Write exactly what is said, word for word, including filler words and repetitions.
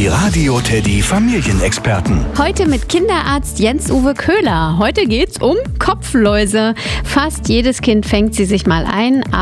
Die Radio Teddy Familienexperten. Heute mit Kinderarzt Jens-Uwe Köhler. Heute geht's um Kopfläuse. Fast jedes Kind fängt sie sich mal ein,